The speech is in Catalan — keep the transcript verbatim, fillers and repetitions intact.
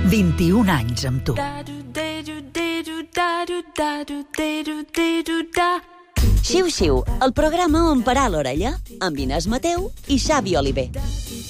vint-i-un anys amb tu. Xiu Xiu, el programa on parar l'orella, amb Inés Mateu i Xavi Oliver.